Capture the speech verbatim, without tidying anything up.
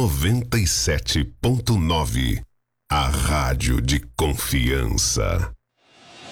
noventa e sete ponto nove. A rádio de confiança.